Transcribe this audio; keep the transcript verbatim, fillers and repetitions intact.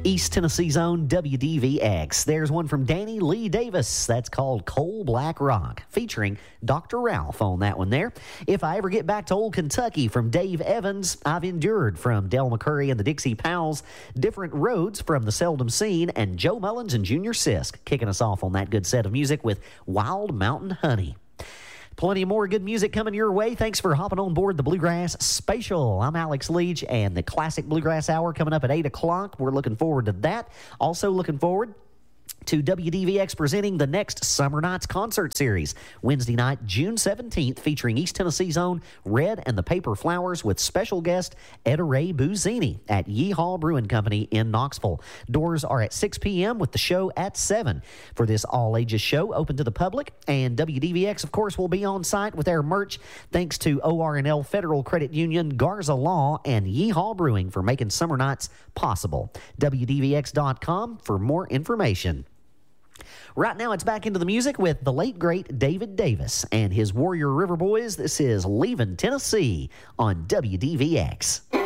East Tennessee's own W D V X. There's one from Danny Lee Davis. That's called Coal Black Rock, featuring Doctor Ralph on that one there. If I Ever Get Back to Old Kentucky from Dave Evans. I've Endured from Del McCurry and the Dixie Pals. Different Roads from The Seldom Seen. And Joe Mullins and Junior Sisk kicking us off on that good set of music with Wild Mountain Honey. Plenty more good music coming your way. Thanks for hopping on board the Bluegrass Special. I'm Alex Leach, and the Classic Bluegrass Hour coming up at eight o'clock. We're looking forward to that. Also looking forward to W D V X presenting the next Summer Nights concert series, Wednesday night, June seventeenth, featuring East Tennessee's own Red and the Paper Flowers with special guest Etta Ray Buzzini at Yeehaw Brewing Company in Knoxville. Doors are at six p.m. with the show at seven. For this all-ages show, open to the public, and W D V X, of course, will be on site with their merch, thanks to O R and L Federal Credit Union, Garza Law, and Yeehaw Brewing for making Summer Nights possible. W D V X dot com for more information. Right now, it's back into the music with the late, great David Davis and his Warrior River Boys. This is Leavin' Tennessee on W D V X.